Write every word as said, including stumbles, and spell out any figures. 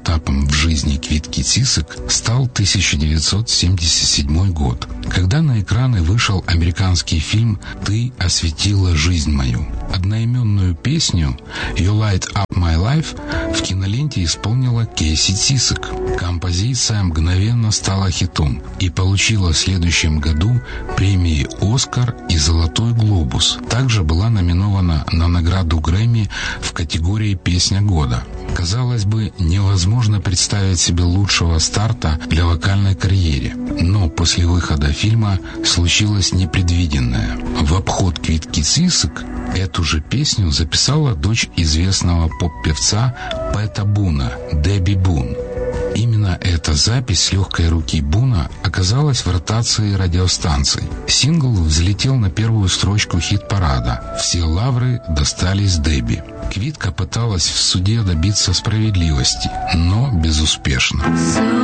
этапом в жизни Квитки Цисок стал тысяча девятьсот семьдесят седьмой год, когда на экраны вышел американский фильм «Ты осветила жизнь мою». Одноименную песню «You Light Up My Life» в киноленте исполнила Кейси Цисок. Композиция мгновенно стала хитом и получила в следующем году премии «Оскар» и «Золотой глобус». Также была номинована на награду Грэмми в категории «Песня года». Казалось бы, невозможно представить себе лучшего старта для вокальной карьеры. Но после выхода фильма случилось непредвиденное. В обход Квитки Цисок эту же песню записала дочь известного поп-певца Пэта Буна, Дебби Бун. Именно эта запись с легкой руки Буна оказалась в ротации радиостанций. Сингл взлетел на первую строчку хит-парада. Все лавры достались Дебби. Квитка пыталась в суде добиться справедливости, но безуспешно.